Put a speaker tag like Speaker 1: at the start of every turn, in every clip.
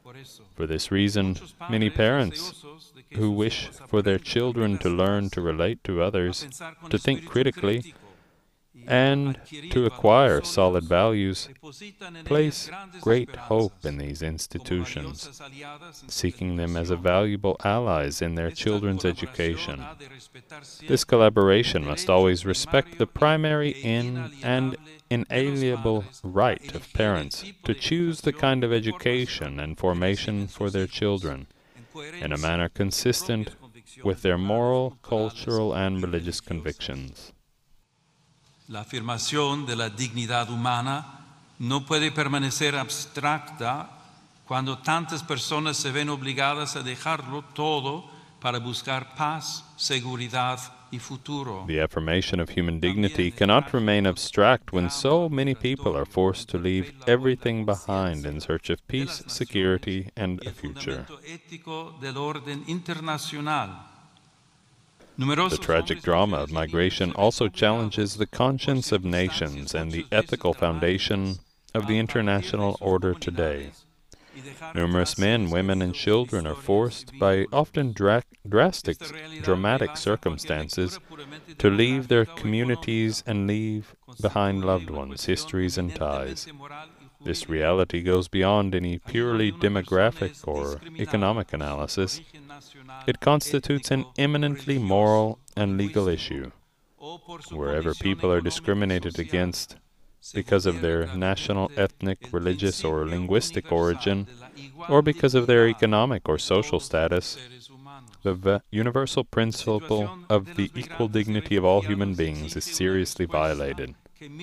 Speaker 1: For this reason, many parents who wish for their children to learn to relate to others, to think critically, and to acquire solid values, place great hope in these institutions, seeking them as valuable allies in their children's education. This collaboration must always respect the primary and inalienable right of parents to choose the kind of education and formation for their children in a manner consistent with their moral, cultural, and religious convictions.
Speaker 2: La afirmación de la dignidad humana no puede permanecer abstracta cuando tantas personas se ven obligadas a dejarlo todo para buscar paz, seguridad y futuro.
Speaker 1: The affirmation of human dignity cannot remain abstract when so many people are forced to leave everything behind in search of peace, security, and a future. The tragic drama of migration also challenges the conscience of nations and the ethical foundation of the international order today. Numerous men, women, and children are forced, by often dramatic circumstances, to leave their communities and leave behind loved ones, histories, and ties. This reality goes beyond any purely demographic or economic analysis. It constitutes an eminently moral and legal issue. Wherever people are discriminated against because of their national, ethnic, religious, or linguistic origin, or because of their economic or social status, the universal principle of the equal dignity of all human beings is seriously violated.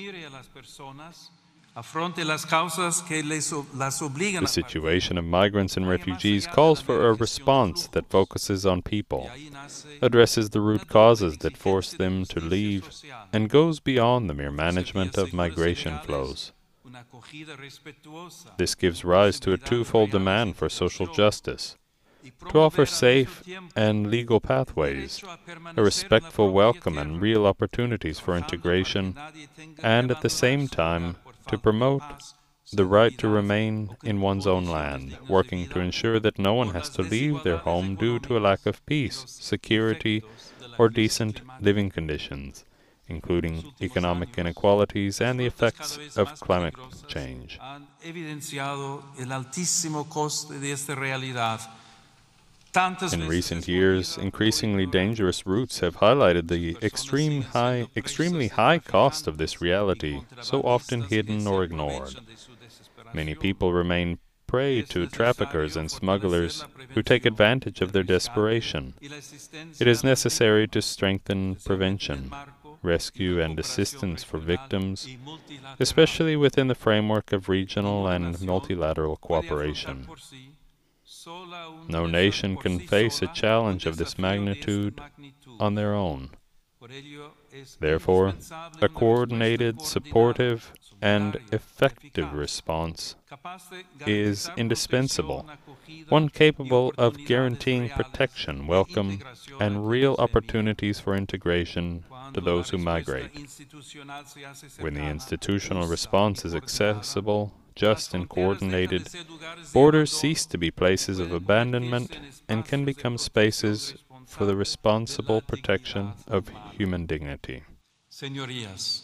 Speaker 1: The situation of migrants and refugees calls for a response that focuses on people, addresses the root causes that force them to leave, and goes beyond the mere management of migration flows. This gives rise to a twofold demand for social justice: to offer safe and legal pathways, a respectful welcome and real opportunities for integration, and at the same time to promote the right to remain in one's own land, working to ensure that no one has to leave their home due to a lack of peace, security, or decent living conditions, including economic inequalities and the effects of climate change. In recent years, increasingly dangerous routes have highlighted the extremely high cost of this reality, so often hidden or ignored. Many people remain prey to traffickers and smugglers who take advantage of their desperation. It is necessary to strengthen prevention, rescue, and assistance for victims, especially within the framework of regional and multilateral cooperation. No nation can face a challenge of this magnitude on their own. Therefore, a coordinated, supportive, and effective response is indispensable, one capable of guaranteeing protection, welcome, and real opportunities for integration to those who migrate. When the institutional response is accessible, just, and coordinated, borders cease to be places of abandonment and can become spaces for the responsible protection of human dignity. Ladies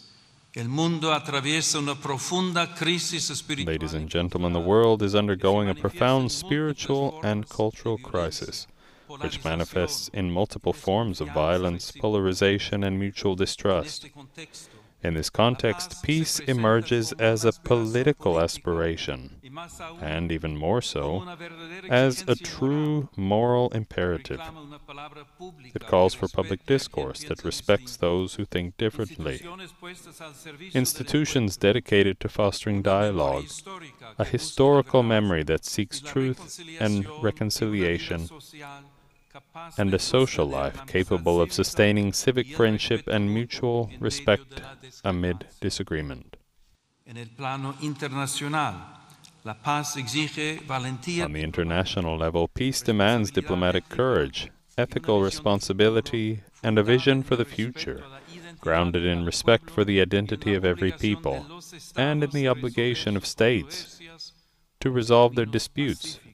Speaker 1: and gentlemen, the world is undergoing a profound spiritual and cultural crisis, which manifests in multiple forms of violence, polarization, and mutual distrust. In this context, peace emerges as a political aspiration, and even more so, as a true moral imperative. It calls for public discourse that respects those who think differently, institutions dedicated to fostering dialogue, a historical memory that seeks truth and reconciliation, and a social life capable of sustaining civic friendship and mutual respect amid disagreement. On the international level, peace demands diplomatic courage, ethical responsibility, and a vision for the future, grounded in respect for the identity of every people, and in the obligation of states to resolve their disputes